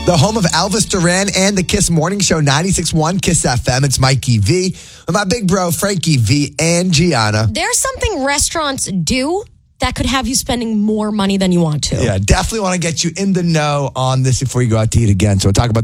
The home of Elvis Duran and the Kiss Morning Show, 96.1 Kiss FM. It's Mikey V with my big bro, Frankie V and Gianna. There's something restaurants do that could have you spending more money than you want to. Yeah, definitely want to get you in the know on this before you go out to eat again. So we'll talk about